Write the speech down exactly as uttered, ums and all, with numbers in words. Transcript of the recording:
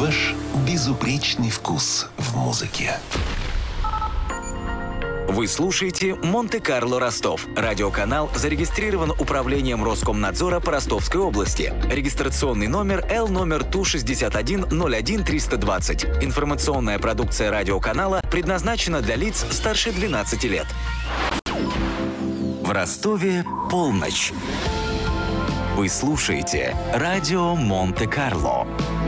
ваш безупречный вкус в музыке. Вы слушаете «Монте-Карло Ростов». Радиоканал зарегистрирован Управлением Роскомнадзора по Ростовской области. Регистрационный номер Л номер Ту шестьдесят один ноль один триста двадцать. Информационная продукция радиоканала предназначена для лиц старше двенадцати лет. В Ростове полночь. Вы слушаете радио Монте-Карло.